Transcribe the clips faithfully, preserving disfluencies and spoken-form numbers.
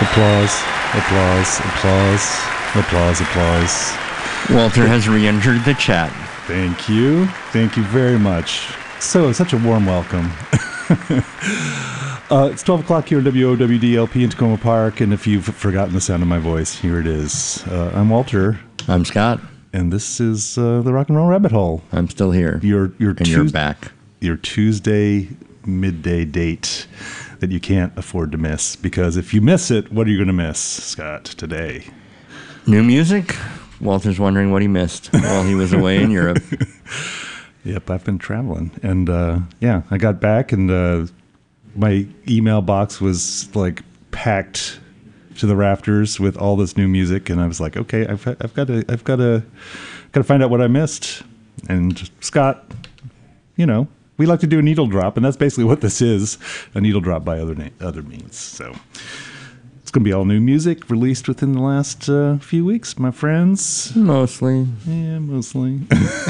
Applause, applause, applause, applause, applause. Walter has re-entered the chat. Thank you. Thank you very much. So, such a warm welcome. uh, it's twelve o'clock here at W O W D L P in Tacoma Park, and if you've forgotten the sound of my voice, here it is. Uh, I'm Walter. I'm Scott. And this is uh, the Rock and Roll Rabbit Hole. I'm still here. Your, your and you're back. Your Tuesday midday date that you can't afford to miss. Because if you miss it, what are you going to miss, Scott, today? New music? Walter's wondering what he missed while he was away in Europe. Yep, I've been traveling. And, uh, yeah, I got back, and uh, my email box was, like, packed to the rafters with all this new music. And I was like, okay, I've, I've got to I've got to, got to find out what I missed. And Scott, you know, we like to do a needle drop, and that's basically what this is, a needle drop by other na- other means. So it's going to be all new music released within the last uh, few weeks, my friends. Mostly. Yeah, mostly.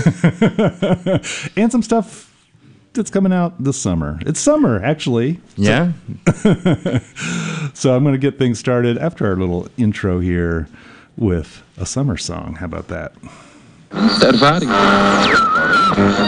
And some stuff that's coming out this summer. It's summer, actually. Yeah? So, so I'm going to get things started after our little intro here with a summer song. How about that? That fighting.